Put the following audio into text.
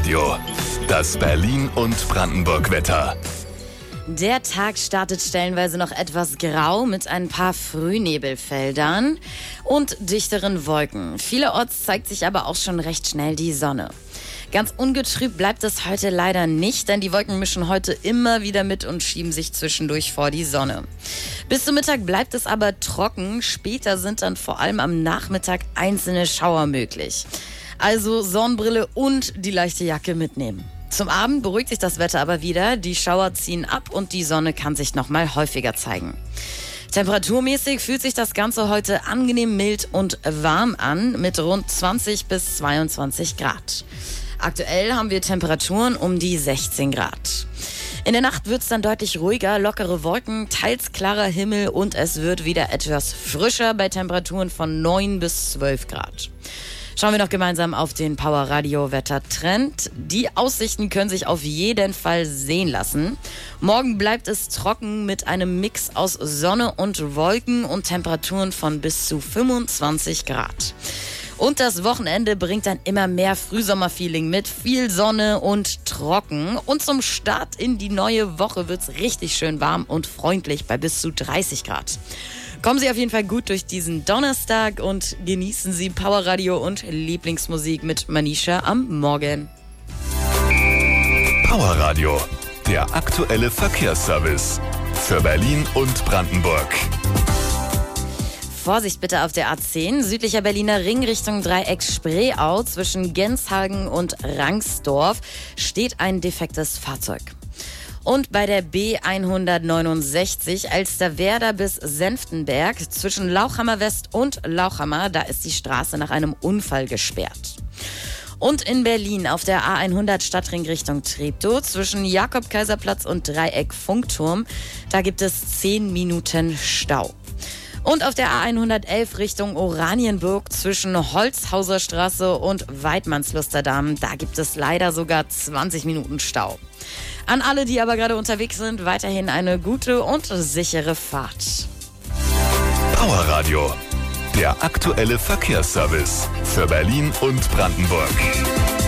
Radio, das Berlin- und Brandenburg-Wetter. Der Tag startet stellenweise noch etwas grau mit ein paar Frühnebelfeldern und dichteren Wolken. Vielerorts zeigt sich aber auch schon recht schnell die Sonne. Ganz ungetrübt bleibt es heute leider nicht, denn die Wolken mischen heute immer wieder mit und schieben sich zwischendurch vor die Sonne. Bis zum Mittag bleibt es aber trocken. Später sind dann vor allem am Nachmittag einzelne Schauer möglich. Also Sonnenbrille und die leichte Jacke mitnehmen. Zum Abend beruhigt sich das Wetter aber wieder. Die Schauer ziehen ab und die Sonne kann sich noch mal häufiger zeigen. Temperaturmäßig fühlt sich das Ganze heute angenehm mild und warm an mit rund 20 bis 22 Grad. Aktuell haben wir Temperaturen um die 16 Grad. In der Nacht wird es dann deutlich ruhiger, lockere Wolken, teils klarer Himmel und es wird wieder etwas frischer bei Temperaturen von 9 bis 12 Grad. Schauen wir noch gemeinsam auf den Power Radio Wettertrend. Die Aussichten können sich auf jeden Fall sehen lassen. Morgen bleibt es trocken mit einem Mix aus Sonne und Wolken und Temperaturen von bis zu 25 Grad. Und das Wochenende bringt dann immer mehr Frühsommerfeeling mit, viel Sonne und trocken. Und zum Start in die neue Woche wird's richtig schön warm und freundlich bei bis zu 30 Grad. Kommen Sie auf jeden Fall gut durch diesen Donnerstag und genießen Sie Powerradio und Lieblingsmusik mit Manisha am Morgen. Powerradio, der aktuelle Verkehrsservice für Berlin und Brandenburg. Vorsicht bitte auf der A10, südlicher Berliner Ring Richtung Dreieck Spreeau. Zwischen Genshagen und Rangsdorf steht ein defektes Fahrzeug. Und bei der B169 Elsterwerda bis Senftenberg zwischen Lauchhammer West und Lauchhammer, da ist die Straße nach einem Unfall gesperrt. Und in Berlin auf der A100 Stadtring Richtung Treptow zwischen Jakob-Kaiser-Platz und Dreieck Funkturm, da gibt es 10 Minuten Stau. Und auf der A111 Richtung Oranienburg zwischen Holzhauser Straße und Weidmannslusterdamm, da gibt es leider sogar 20 Minuten Stau. An alle, die aber gerade unterwegs sind, weiterhin eine gute und sichere Fahrt. Powerradio, der aktuelle Verkehrsservice für Berlin und Brandenburg.